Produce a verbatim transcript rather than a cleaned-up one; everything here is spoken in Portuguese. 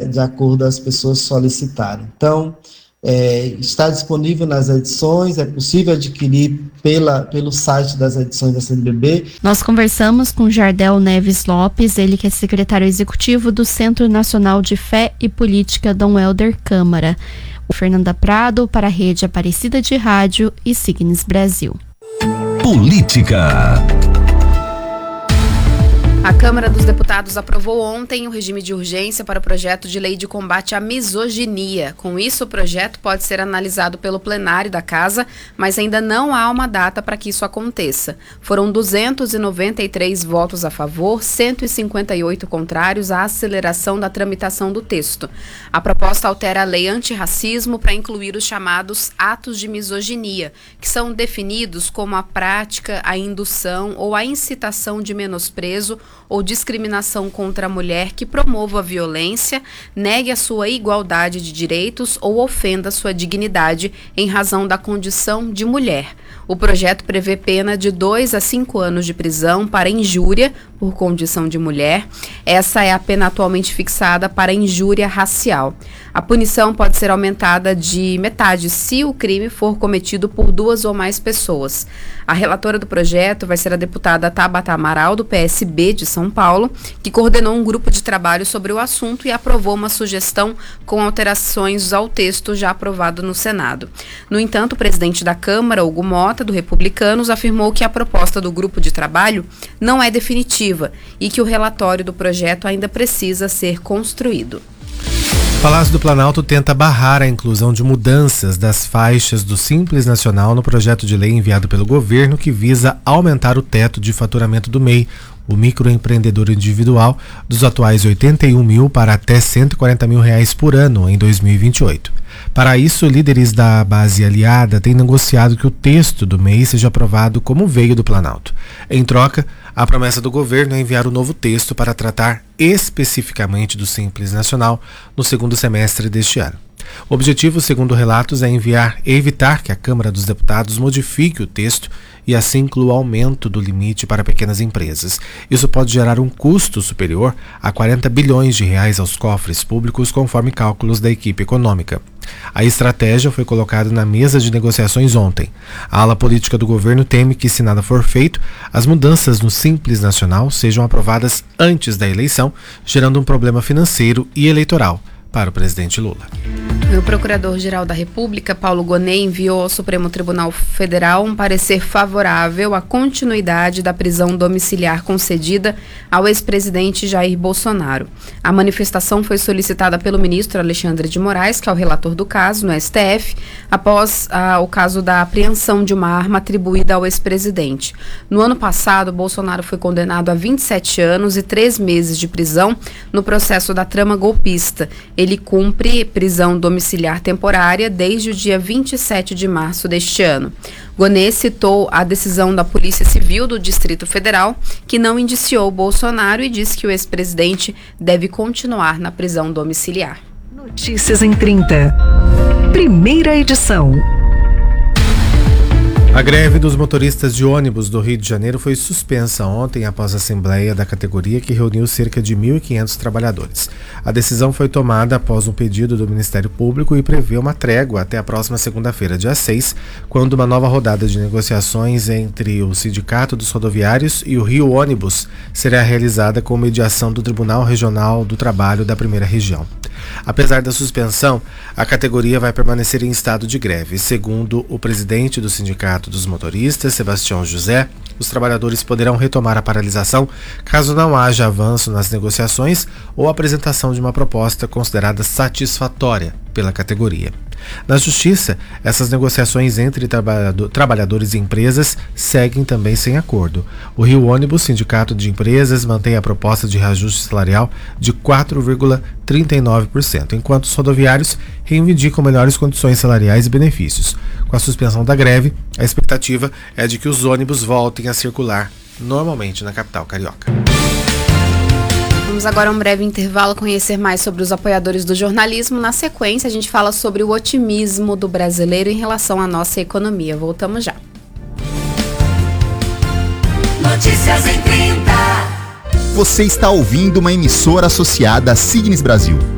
de acordo às pessoas solicitarem. Então, é, está disponível nas edições, é possível adquirir pela, pelo site das edições da C N B B. Nós conversamos com Jardel Neves Lopes, ele que é secretário executivo do Centro Nacional de Fé e Política Dom Helder Câmara. O Fernanda Prado para a Rede Aparecida de Rádio e Signes Brasil. Política. A Câmara dos Deputados aprovou ontem o regime de urgência para o projeto de lei de combate à misoginia. Com isso, o projeto pode ser analisado pelo plenário da Casa, mas ainda não há uma data para que isso aconteça. Foram duzentos e noventa e três votos a favor, cento e cinquenta e oito contrários à aceleração da tramitação do texto. A proposta altera a lei antirracismo para incluir os chamados atos de misoginia, que são definidos como a prática, a indução ou a incitação de menosprezo ou discriminação contra a mulher que promova a violência, negue a sua igualdade de direitos ou ofenda sua dignidade em razão da condição de mulher. O projeto prevê pena de dois a cinco anos de prisão para injúria por condição de mulher. Essa é a pena atualmente fixada para injúria racial. A punição pode ser aumentada de metade se o crime for cometido por duas ou mais pessoas. A relatora do projeto vai ser a deputada Tabata Amaral, do P S B de São Paulo, que coordenou um grupo de trabalho sobre o assunto e aprovou uma sugestão com alterações ao texto já aprovado no Senado. No entanto, o presidente da Câmara, Hugo Mota, do Republicanos, afirmou que a proposta do grupo de trabalho não é definitiva e que o relatório do projeto ainda precisa ser construído. O Palácio do Planalto tenta barrar a inclusão de mudanças das faixas do Simples Nacional no projeto de lei enviado pelo governo que visa aumentar o teto de faturamento do M E I, o microempreendedor individual, dos atuais oitenta e um mil para até cento e quarenta mil reais por ano em dois mil e vinte e oito. Para isso, líderes da base aliada têm negociado que o texto do M E I seja aprovado como veio do Planalto. Em troca, a promessa do governo é enviar o novo texto para tratar especificamente do Simples Nacional no segundo semestre deste ano. O objetivo, segundo relatos, é enviar e evitar que a Câmara dos Deputados modifique o texto e assim inclua o aumento do limite para pequenas empresas. Isso pode gerar um custo superior a quarenta bilhões de reais aos cofres públicos, conforme cálculos da equipe econômica. A estratégia foi colocada na mesa de negociações ontem. A ala política do governo teme que, se nada for feito, as mudanças no Simples Nacional sejam aprovadas antes da eleição, gerando um problema financeiro e eleitoral para o presidente Lula. O Procurador-Geral da República, Paulo Gonet, enviou ao Supremo Tribunal Federal um parecer favorável à continuidade da prisão domiciliar concedida ao ex-presidente Jair Bolsonaro. A manifestação foi solicitada pelo ministro Alexandre de Moraes, que é o relator do caso, no S T F, após ah, o caso da apreensão de uma arma atribuída ao ex-presidente. No ano passado, Bolsonaro foi condenado a vinte e sete anos e três meses de prisão no processo da trama golpista. Ele cumpre prisão domiciliar temporária desde o dia vinte e sete de março deste ano. Gonet citou a decisão da Polícia Civil do Distrito Federal, que não indiciou Bolsonaro e disse que o ex-presidente deve continuar na prisão domiciliar. Notícias em trinta. Primeira edição. A greve dos motoristas de ônibus do Rio de Janeiro foi suspensa ontem após a assembleia da categoria que reuniu cerca de mil e quinhentos trabalhadores. A decisão foi tomada após um pedido do Ministério Público e prevê uma trégua até a próxima segunda-feira, dia seis, quando uma nova rodada de negociações entre o Sindicato dos Rodoviários e o Rio Ônibus será realizada com mediação do Tribunal Regional do Trabalho da Primeira Região. Apesar da suspensão, a categoria vai permanecer em estado de greve. Segundo o presidente do Sindicato dos Motoristas, Sebastião José, os trabalhadores poderão retomar a paralisação caso não haja avanço nas negociações ou apresentação de uma proposta considerada satisfatória pela categoria. Na Justiça, essas negociações entre trabalhador, trabalhadores e empresas seguem também sem acordo. O Rio Ônibus, Sindicato de Empresas, mantém a proposta de reajuste salarial de quatro vírgula trinta e nove por cento, enquanto os rodoviários reivindicam melhores condições salariais e benefícios. Com a suspensão da greve, a expectativa é de que os ônibus voltem a circular normalmente na capital carioca. Vamos agora a um breve intervalo conhecer mais sobre os apoiadores do jornalismo. Na sequência, a gente fala sobre o otimismo do brasileiro em relação à nossa economia. Voltamos já. Notícias em trinta. Você está ouvindo uma emissora associada à Signes Brasil.